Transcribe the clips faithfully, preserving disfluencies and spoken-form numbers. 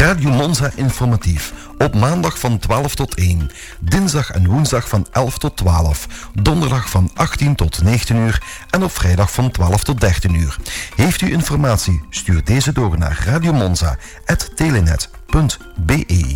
Radio Monza informatief. Op maandag van twaalf tot één. Dinsdag en woensdag van elf tot twaalf. Donderdag van achttien tot negentien uur. En op vrijdag van twaalf tot dertien uur. Heeft u informatie? Stuur deze door naar radiomonza apenstaartje telenet punt b e.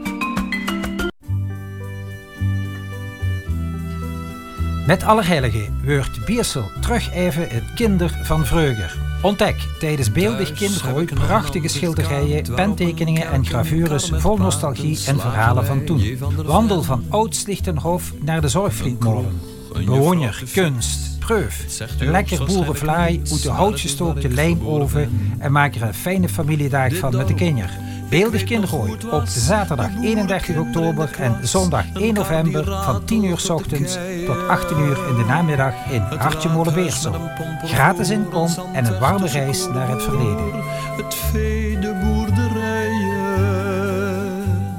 Met Allerheiligen wordt Biersel terug even het kinder van vroeger. Ontdek tijdens Beeldig Kindergooi prachtige schilderijen, pentekeningen en gravures vol nostalgie en verhalen van toen. Wandel van Oud-Slichtenhof naar de Zorgvlietmolen. Bewoon je kunst, proef, lekker boerenvlaai uit de houtgestookte lijmoven en maak er een fijne familiedag van met de kinderen. Beeldig Kindergooi op zaterdag eenendertig oktober en zondag één november van tien uur 's ochtends tot achttien uur in de namiddag in Hartje Molenbeersel. Gratis inkom en een warme reis naar het verleden. Het vee de boerderijen.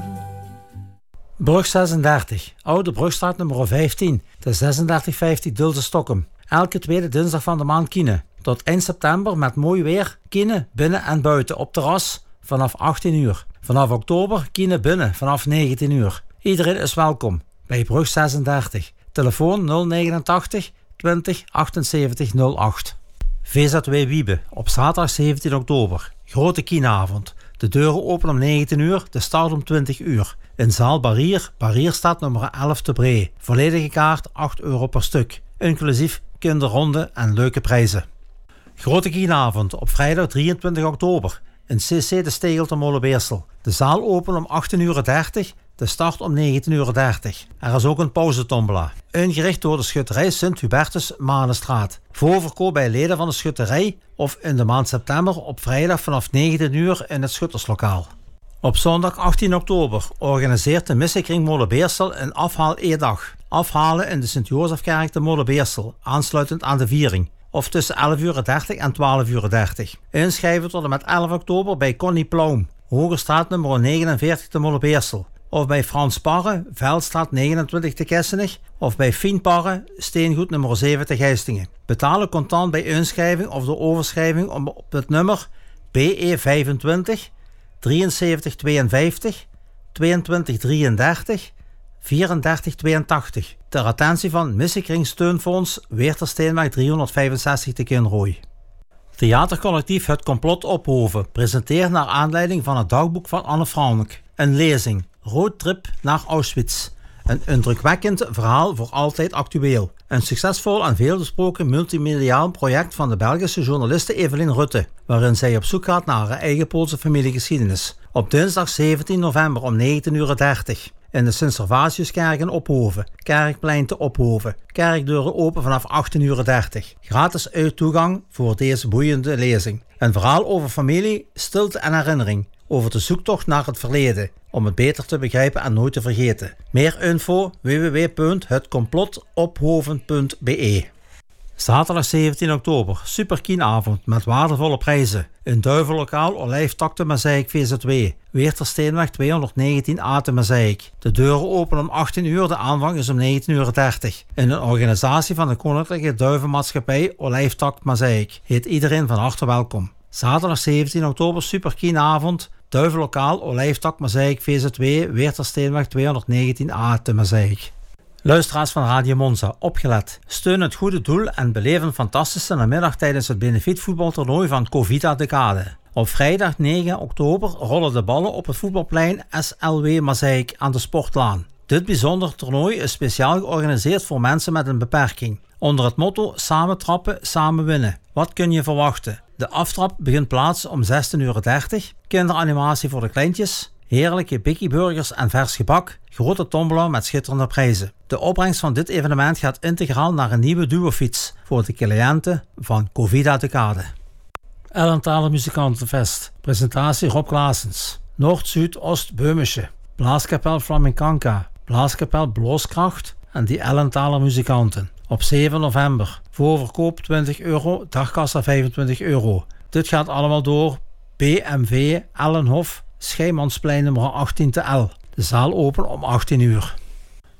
Brug zesendertig, Oude Brugstraat nummer vijftien, de zesendertig vijftig Dulse Stokkem. Elke tweede dinsdag van de maand Kiene. Tot eind september met mooi weer, Kiene binnen en buiten op terras vanaf achttien uur. Vanaf oktober Kiene binnen vanaf negentien uur. Iedereen is welkom bij Brug zesendertig. Telefoon nul negenentachtig twintig achtenzeventig nul acht. V Z W Wiebe op zaterdag zeventien oktober. Grote Kieneavond. De deuren openen om negentien uur, de start om twintig uur. In zaal Barrier, Barrierstraat nummer elf te Bree. Volledige kaart acht euro per stuk. Inclusief kinderronde en leuke prijzen. Grote Kieneavond op vrijdag drieëntwintig oktober. In C C de Stegel te Molenbeersel. De zaal opent om achttien uur dertig, de start om negentien uur dertig. Er is ook een pauzetombola. Ingericht door de schutterij Sint-Hubertus Manenstraat. Voorverkoop bij leden van de schutterij of in de maand september op vrijdag vanaf negentien uur in het schutterslokaal. Op zondag achttien oktober organiseert de Missenkring Molenbeersel een afhaal-e-dag. Afhalen in de Sint-Jozefkerk te Molenbeersel, aansluitend aan de viering. Of tussen elf uur dertig en twaalf uur dertig. Inschrijven tot en met elf oktober bij Connie Plaum, Hogerstraat nummer negenenveertig te Molenbeersel. Of bij Frans Parre, Veldstraat negenentwintig te Kessenich. Of bij Fien Parre, Steengoed nummer zeven te Gijstingen. Betalen contant bij inschrijving of door overschrijving op het nummer B E vijfentwintig drieënzeventig tweeënvijftig tweeëntwintig drieëndertig vierendertig tweeëntachtig. Ter attentie van Missenkring Steunfonds Weertersteenweg driehonderdvijfenzestig te Kinrooi. Theatercollectief Het Complot Ophoven presenteert naar aanleiding van het dagboek van Anne Frank een lezing Roadtrip naar Auschwitz. Een indrukwekkend verhaal voor altijd actueel. Een succesvol en veelbesproken multimediaal project van de Belgische journaliste Evelien Rutte, waarin zij op zoek gaat naar haar eigen Poolse familiegeschiedenis. Op dinsdag zeventien november om negentien uur dertig. In de Sint-Servatiuskerk in Ophoven, Kerkplein te Ophoven. Kerkdeuren open vanaf achttien uur dertig. Gratis uittoegang voor deze boeiende lezing. Een verhaal over familie, stilte en herinnering. Over de zoektocht naar het verleden, om het beter te begrijpen en nooit te vergeten. Meer info w w w punt het complot ophoven punt b e. Zaterdag zeventien oktober, Superkienavond met waardevolle prijzen. In Duivenlokaal Olijftak te Mazeik V Z W. Weertersteenweg tweehonderdnegentien A te Mazeik. De deuren openen om achttien uur, de aanvang is om negentien uur dertig. In een organisatie van de Koninklijke Duivenmaatschappij Olijftak Mazeik. Heet iedereen van harte welkom. Zaterdag zeventien oktober, Superkienavond. Duivenlokaal Olijftak Mazeik V Z W. Weertersteenweg tweehonderdnegentien A te Mazeik. Luisteraars van Radio Monza, opgelet. Steun het goede doel en beleef een fantastische namiddag tijdens het benefietvoetbaltoernooi van Covida Decade. Op vrijdag negen oktober rollen de ballen op het voetbalplein S L W Mazeik aan de Sportlaan. Dit bijzonder toernooi is speciaal georganiseerd voor mensen met een beperking. Onder het motto samen trappen, samen winnen. Wat kun je verwachten? De aftrap begint plaats om zestien uur dertig. Kinderanimatie voor de kleintjes. Heerlijke bikkie-burgers en vers gebak. Grote tombola met schitterende prijzen. De opbrengst van dit evenement gaat integraal naar een nieuwe duofiets voor de cliënten van Covida Decade. Ellenthaler Muzikantenfest. Presentatie Rob Klaasens. Noord-Zuid-Oost-Beumische. Blaaskapel Flamencanca. Blaaskapel Blooskracht en die Ellenthaler muzikanten. Op zeven november. Voorverkoop twintig euro, dagkassa vijfentwintig euro. Dit gaat allemaal door B M W Ellenhof, Scheimansplein nummer achttien te L. De zaal open om achttien uur.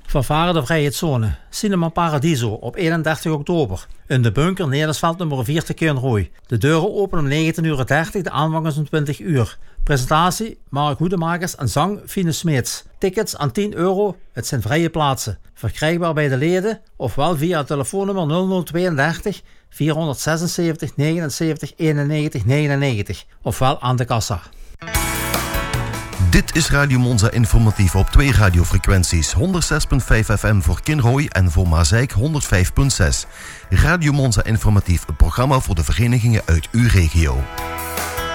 Vervaren de Vrijheidszone, Cinema Paradiso op eenendertig oktober. In de bunker Nederlandsveld nummer vier te Kernrooi. De deuren openen om negentien uur dertig, de aanvang is om twintig uur. Presentatie Mark Hoedemakers en zang Fine Smeets. Tickets aan tien euro, het zijn vrije plaatsen. Verkrijgbaar bij de leden ofwel via het telefoonnummer nul nul tweeëndertig vierhonderdzesenzeventig negenenzeventig eenennegentig negenennegentig ofwel aan de kassa. Dit is Radio Monza Informatief op twee radiofrequenties. honderdzes komma vijf F M voor Kinrooi en voor Mazeik honderdvijf komma zes. Radio Monza Informatief, een programma voor de verenigingen uit uw regio.